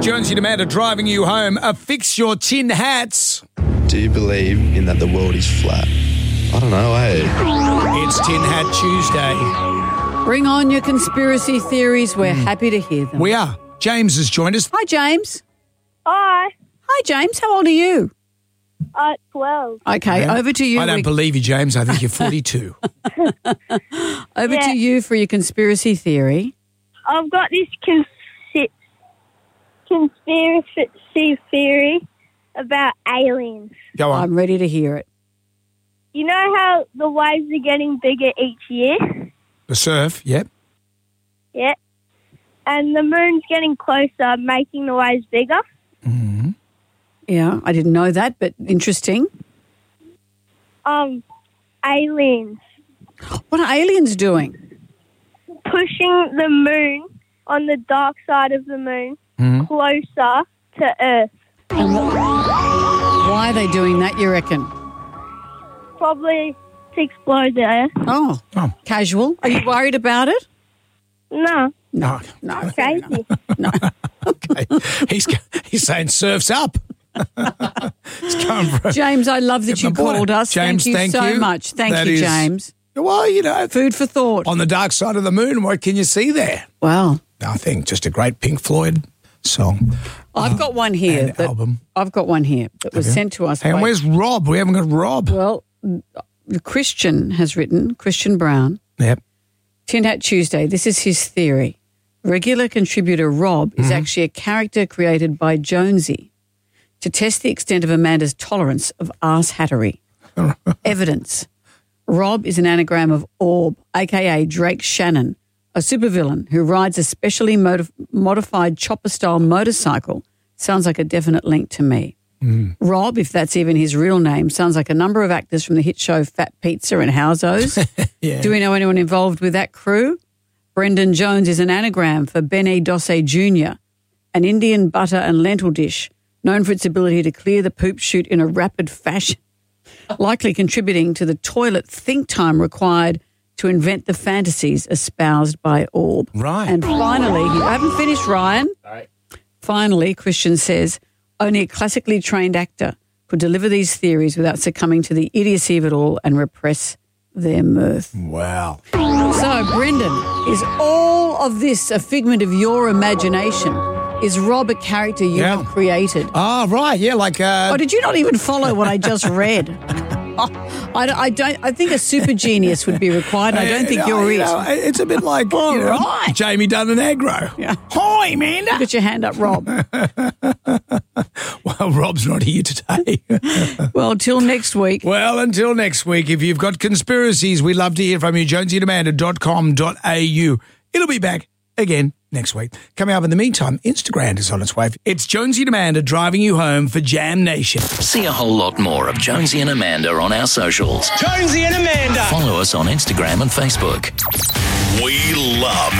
Jonesy and Amanda driving you home. Fix your tin hats. Do you believe in that the world is flat? I don't know, hey. It's Tin Hat Tuesday. Bring on your conspiracy theories. We're happy to hear them. We are. James has joined us. Hi, James. Hi. Hi, James. How old are you? 12. Okay, Yeah. over to you. I don't believe you, James. I think you're 42. Over to you for your conspiracy theory. I've got this conspiracy theory about aliens. Go on. I'm ready to hear it. You know how the waves are getting bigger each year? The surf, yep. Yeah. And the moon's getting closer, making the waves bigger. Mm-hmm. Yeah, I didn't know that, but interesting. Aliens. What are aliens doing? Pushing the moon on the dark side of the moon closer to Earth. And why are they doing that, you reckon? Probably to explode the Earth. Oh, casual. Are you worried about it? No. No. Crazy. Okay. He's saying surf's up. It's going for James, I love that you called us. James, thank you so much. Thank That you, is- James. Well, you know, Food for thought. on the dark side of the moon, what can you see there? Wow. Nothing. Just a great Pink Floyd song. I've got one here. and album. I've got one here that was sent to us. And by, where's Rob? We haven't got Rob. Well, Christian has written, Christian Brown, Yep. Tin Hat Tuesday. This is his theory. Regular contributor Rob is actually a character created by Jonesy to test the extent of Amanda's tolerance of arse-hattery. Evidence. Rob is an anagram of Orb, a.k.a. Drake Shannon, a supervillain who rides a specially modified chopper-style motorcycle. Sounds like a definite link to me. Rob, if that's even his real name, sounds like a number of actors from the hit show Fat Pizza and Howzos. Yeah. Do we know anyone involved with that crew? Brendan Jones is an anagram for Benny Dosse Jr., an Indian butter and lentil dish known for its ability to clear the poop chute in a rapid fashion, likely contributing to the toilet think time required to invent the fantasies espoused by Orb. Right. And finally, I haven't finished, Ryan. Right. Finally, Christian says, only a classically trained actor could deliver these theories without succumbing to the idiocy of it all and repress their mirth. Wow. So, Brendan, is all of this a figment of your imagination? Is Rob a character you have created? Ah, right. Yeah, like... Oh, did you not even follow what I just read? I think a super genius would be required. I don't think you're it. It's a bit like right. Jamie Dunn and Aggro. Yeah. Hi, Amanda. Put your hand up, Rob. Well, Rob's not here today. Well, till next week. Well, until next week, if you've got conspiracies, we'd love to hear from you. jonesyandamanda.com.au. It'll be back again next week. Coming up in the meantime, Instagram is on its way. It's Jonesy and Amanda driving you home for Jam Nation. See a whole lot more of Jonesy and Amanda on our socials. Jonesy and Amanda. Follow us on Instagram and Facebook. We love